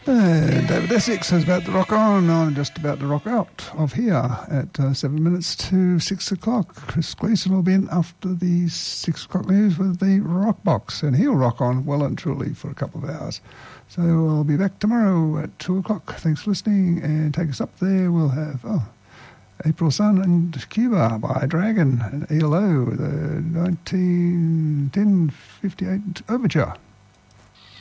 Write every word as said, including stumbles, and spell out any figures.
And David Essex is about to rock on. I'm just about to rock out of here at uh, seven minutes to six o'clock. Chris Gleason will be in after the six o'clock news with the Rock Box, and he'll rock on well and truly for a couple of hours. So I'll be back tomorrow at two o'clock. Thanks for listening, and take us up there. We'll have oh, April Sun and Cuba by Dragon and E L O, the nineteen ten fifty-eight Overture.